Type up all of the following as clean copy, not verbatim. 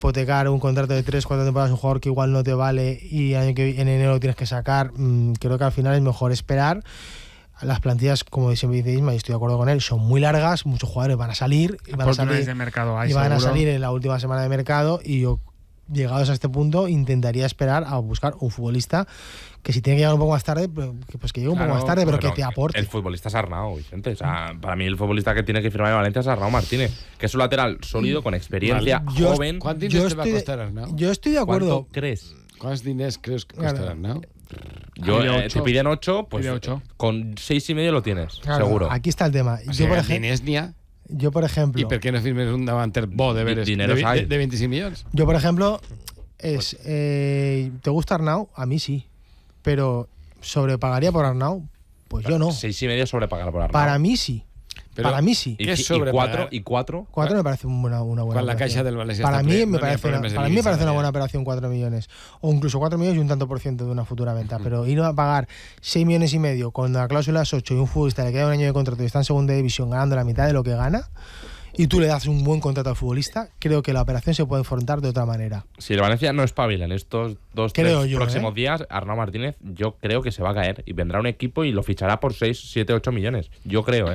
hipotecar un contrato de 3-4 temporadas a un jugador que igual no te vale y en enero lo tienes que sacar. Creo que al final es mejor esperar. Las plantillas, como siempre dice Isma, y estoy de acuerdo con él, son muy largas, muchos jugadores van a salir y van a salir en la última semana de mercado, y yo, llegados a este punto, intentaría esperar a buscar un futbolista que si tiene que llegar un poco más tarde, pues que llegue un poco más tarde, pero que te aporte. El futbolista es Arnau, Vicente. O sea, para mí el futbolista que tiene que firmar en Valencia es Arnau Martínez, que es un lateral sólido, con experiencia, joven. ¿Cuántos diners te va a costar Arnau? Yo estoy de acuerdo. ¿Cuánto crees? ¿Cuántos diners crees que costará Arnau? Te piden 8, pues con 6,5 lo tienes, seguro. Aquí está el tema. Yo, por ejemplo... ¿Y por qué no firmes un davanter bo de veres de 25 millones? Yo, por ejemplo, ¿te gusta Arnau? A mí sí. Pero ¿sobrepagaría por Arnau? Pues yo no. 6,5 sobrepagar por Arnau. Para mí sí. Para mí sí. ¿Y 4? 4 me parece una buena con la caixa del Valencia. Para mí me parece una buena operación 4 millones. O incluso 4 millones y un tanto por ciento de una futura venta. Pero ir a pagar 6,5 millones cuando la cláusula es 8 y un futbolista le queda un año de contrato y está en segunda división ganando la mitad de lo que gana, y tú le das un buen contrato al futbolista, creo que la operación se puede afrontar de otra manera. Si el Valencia no espabila en estos 2-3 próximos días, Arnau Martínez yo creo que se va a caer y vendrá un equipo y lo fichará por 6, 7, 8 millones. Yo creo,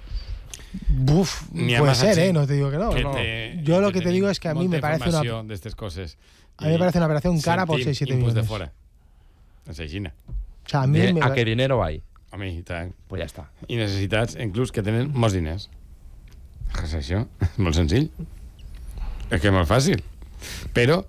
puede ser, no te digo que no. Yo lo que te digo es que a mí me parece de estas cosas. A mí me parece una operación cara por 6-7 millones. De fuera. En Seixina. O sea, a qué dinero va ahí? A mi, pues ja està. I necessitats, inclús, que tenen molts diners. És això, és molt senzill. És que és molt fàcil. Però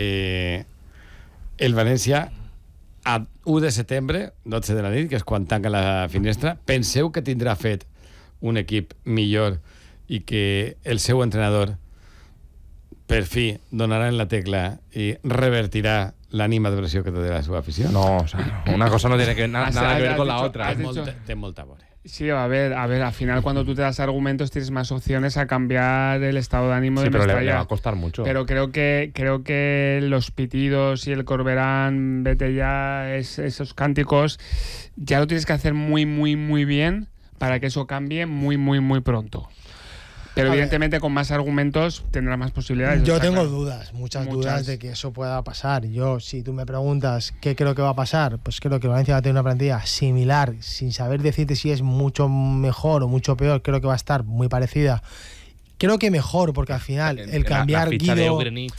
el València a 1 de setembre, 12 de la nit, que és quan tanca la finestra, penseu que tindrà fet un equip millor i que el seu entrenador per fi donarà en la tecla i revertirà l'animaduració que té de la seva afició? No, o sea, una cosa no tiene que, nada que ver con la otra. Té molta vora. Sí, a ver, al final cuando tú te das argumentos tienes más opciones a cambiar el estado de ánimo de Mestalla. Pero le va a costar mucho. Pero creo que los pitidos y el Corberán, vete ya, esos cánticos, ya lo tienes que hacer muy, muy, muy bien para que eso cambie muy, muy, muy pronto. Pero evidentemente con más argumentos tendrá más posibilidades. Yo tengo dudas, muchas dudas de que eso pueda pasar. Yo, si tú me preguntas qué creo que va a pasar, pues creo que Valencia va a tener una plantilla similar, sin saber decirte si es mucho mejor o mucho peor. Creo que va a estar muy parecida. Creo que mejor, porque al final el cambiar Guido...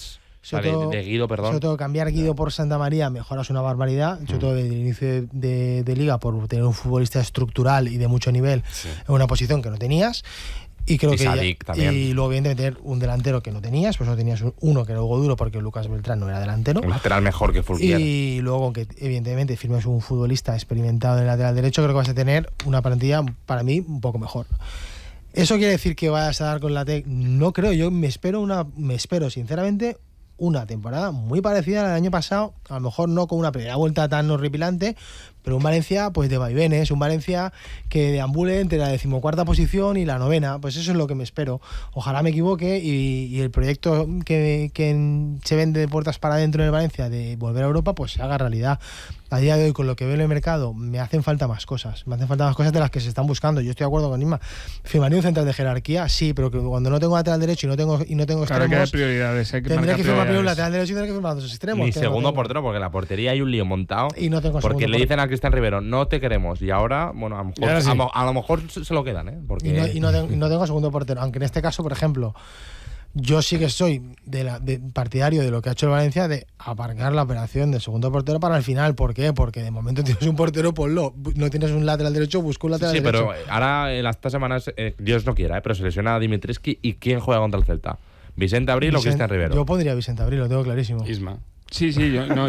de Guido, perdón. Sobre todo cambiar Guido por Santa María mejoras una barbaridad, sobre todo desde el inicio de Liga, por tener un futbolista estructural y de mucho nivel en una posición que no tenías. Y creo y luego evidentemente tener un delantero que no tenías, pues no tenías uno que era Hugo Duro porque Lucas Beltrán no era delantero. Un lateral mejor que Fulquier. Y luego que evidentemente firmes un futbolista experimentado en el lateral derecho, creo que vas a tener una plantilla para mí un poco mejor. ¿Eso quiere decir que vayas a dar con la TEC? No creo, yo me espero sinceramente una temporada muy parecida a la del año pasado, a lo mejor no con una primera vuelta tan horripilante, pero un Valencia pues de vaivenes, un Valencia que deambule entre la 14ª posición y la 9ª, pues eso es lo que me espero. Ojalá me equivoque y el proyecto que se vende de puertas para adentro en el Valencia de volver a Europa pues se haga realidad. A día de hoy, con lo que veo en el mercado, me hacen falta más cosas de las que se están buscando. Yo estoy de acuerdo con Isma. ¿Firmaría un central de jerarquía? Sí, pero que cuando no tengo lateral derecho y no tengo extremos, claro que hay prioridades. Tendré que firmar primero un lateral derecho y tendré que firmar dos extremos. Ni segundo portero, porque en la portería hay un lío montado. Y no tengo porque le dicen a Cristian Rivero, no te queremos. Y ahora, bueno, a lo mejor se lo quedan, ¿eh? Porque... Y no tengo segundo portero. Aunque en este caso, por ejemplo, yo sí que soy partidario de lo que ha hecho el Valencia de aparcar la operación del segundo portero para el final. ¿Por qué? Porque de momento tienes un portero, ponlo. No tienes un lateral derecho, busca un lateral derecho. Sí, pero ahora en estas semanas, Dios no quiera, pero se lesiona a Dimitrescu. ¿Y quién juega contra el Celta? ¿Vicente Abril o Cristian Rivero? Yo pondría a Vicente Abril, lo tengo clarísimo. Isma. Sí, yo no.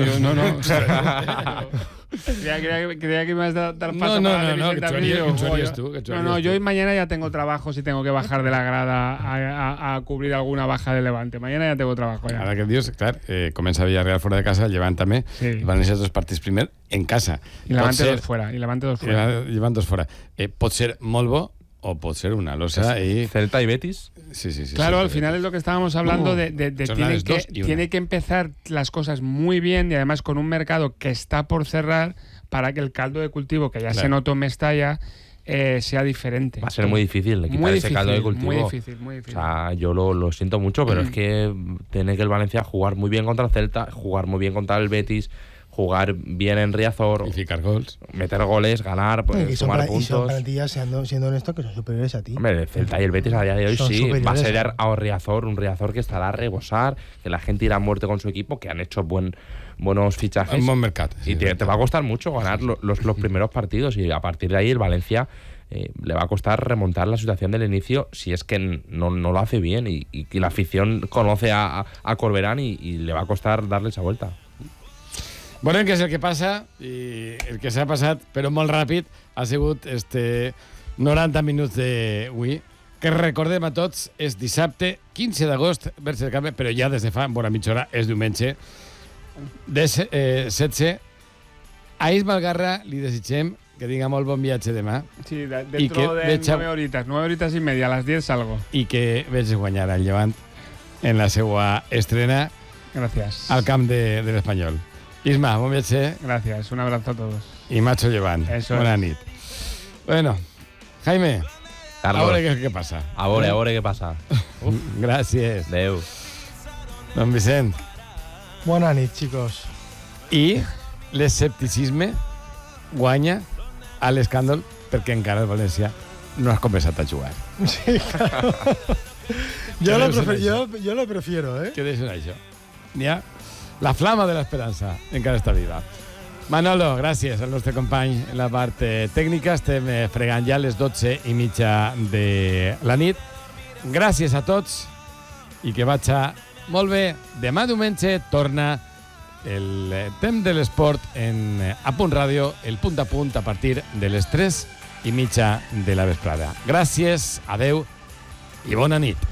Creía que me ibas a dar paso No, que tú. No, yo mañana ya tengo trabajo si tengo que bajar de la grada a cubrir alguna baja de Levante. Mañana ya tengo trabajo. Ja. Ara que dius, clar, comença Villarreal fora de casa, Llevant també, van néixer dos partits primer en casa. I Levante dos fora. Llevant dos fora. Pot ser molt bo, o puede ser una losa y... ¿Celta y Betis? Sí. Claro, al final es lo que estábamos hablando tiene que empezar las cosas muy bien y además con un mercado que está por cerrar para que el caldo de cultivo que ya se notó en Mestalla sea diferente. Va a ser muy difícil quitar ese caldo de cultivo. Muy difícil. O sea, yo lo siento mucho, pero es que tiene que el Valencia jugar muy bien contra el Celta, jugar muy bien contra el Betis, jugar bien en Riazor, y ficar goles, meter goles, ganar, pues, sumar puntos. Y son plantillas, siendo honesto, que son superiores a ti. Hombre, el Celta y el Betis a día de hoy sí. Va a ser a Riazor, un Riazor que estará a rebosar, que la gente irá a muerte con su equipo, que han hecho buenos fichajes. Un buen mercado. Y te va a costar mucho ganar los primeros partidos, y a partir de ahí el Valencia le va a costar remontar la situación del inicio si es que no lo hace bien, y la afición conoce a Corberán y le va a costar darle esa vuelta. Bueno, què és el que passa, i el que s'ha passat, però molt ràpid, ha sigut 90 minuts d'avui, que recordem a tots, és dissabte, 15 d'agost, vers el camp, però ja des de fa bona mitja hora, és diumenge, 16. A Ismael Garra li desitgem que tinga molt bon viatge demà. Sí, dentro de 9 horitas y media, a las 10 salgo. I que vegi guanyar al Llevant en la seva estrena. Gracias. Al camp de l'Espanyol. Isma, bon viatge. Gracias, un abrazo a todos. Y Macho Llevant. Buena nit. Bueno, Jaime, Carlos, a veure què passa. A veure què passa. Gràcies. Adéu. Don Vicent. Bona nit, chicos. I l'escepticisme guanya a l'escàndol perquè encara el València no has començat a jugar. Sí, claro. yo lo prefiero, ¿eh? Què deixen això? N'hi ha... La flama de l'esperança encara està viva. Manolo, gràcies al nostre company en la part tècnica. Estem fregant ja les 12:30 de la nit. Gràcies a tots i que vagi molt bé. Demà diumenge torna el temps de l'esport en A Punt Ràdio, el punt a punt a partir de les 3:30 de la vesprada. Gràcies, adeu i bona nit.